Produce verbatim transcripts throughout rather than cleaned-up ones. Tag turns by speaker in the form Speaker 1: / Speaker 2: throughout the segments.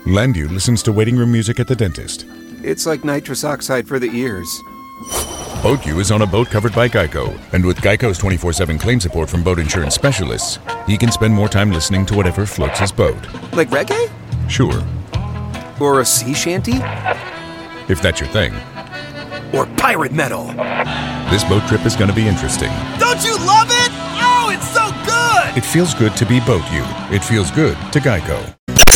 Speaker 1: Landu listens to waiting room music at the dentist.
Speaker 2: It's like nitrous oxide for the ears.
Speaker 1: BoatU is on a boat covered by Geico, and with Geico's twenty-four seven claim support from boat insurance specialists, he can spend more time listening to whatever floats his boat.
Speaker 2: Like reggae?
Speaker 1: Sure.
Speaker 2: Or a sea shanty?
Speaker 1: If that's your thing.
Speaker 2: Or pirate metal?
Speaker 1: This boat trip is going to be interesting.
Speaker 2: Don't you love it? Oh, it's so good!
Speaker 1: It feels good to be BoatU. It feels good to Geico.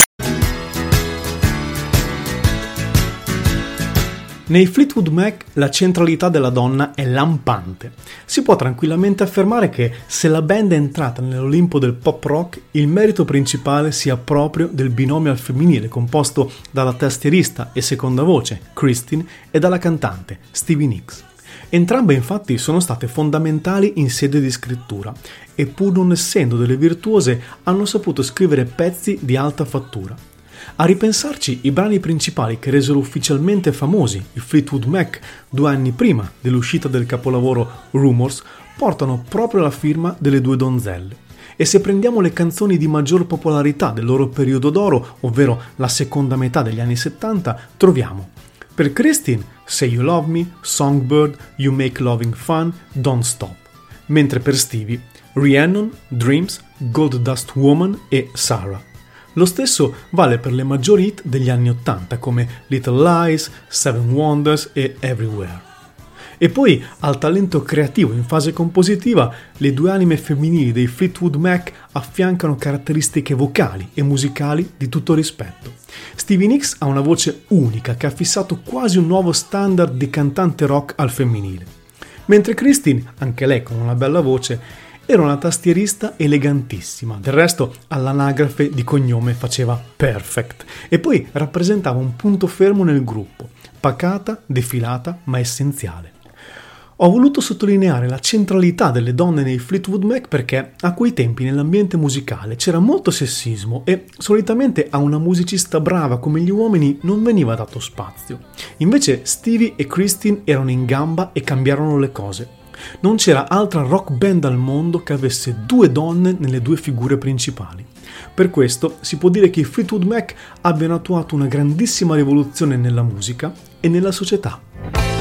Speaker 3: Nei Fleetwood Mac la centralità della donna è lampante. Si può tranquillamente affermare che se la band è entrata nell'Olimpo del pop rock, il merito principale sia proprio del binomio al femminile composto dalla tastierista e seconda voce, Christine, e dalla cantante, Stevie Nicks. Entrambe infatti sono state fondamentali in sede di scrittura e pur non essendo delle virtuose hanno saputo scrivere pezzi di alta fattura. A ripensarci, i brani principali che resero ufficialmente famosi i Fleetwood Mac due anni prima dell'uscita del capolavoro Rumours portano proprio la firma delle due donzelle. E se prendiamo le canzoni di maggior popolarità del loro periodo d'oro, ovvero la seconda metà degli anni settanta, troviamo per Christine Say You Love Me, Songbird, You Make Loving Fun, Don't Stop, mentre per Stevie Rhiannon, Dreams, Gold Dust Woman e Sarah. Lo stesso vale per le maggiori hit degli anni ottanta come Little Lies, Seven Wonders e Everywhere. E poi al talento creativo in fase compositiva, le due anime femminili dei Fleetwood Mac affiancano caratteristiche vocali e musicali di tutto rispetto. Stevie Nicks ha una voce unica che ha fissato quasi un nuovo standard di cantante rock al femminile, mentre Christine, anche lei con una bella voce, era una tastierista elegantissima, del resto all'anagrafe di cognome faceva perfect e poi rappresentava un punto fermo nel gruppo, pacata, defilata ma essenziale. Ho voluto sottolineare la centralità delle donne nei Fleetwood Mac perché a quei tempi nell'ambiente musicale c'era molto sessismo e solitamente a una musicista brava come gli uomini non veniva dato spazio. Invece Stevie e Christine erano in gamba e cambiarono le cose. Non c'era altra rock band al mondo che avesse due donne nelle due figure principali. Per questo si può dire che i Fleetwood Mac abbiano attuato una grandissima rivoluzione nella musica e nella società.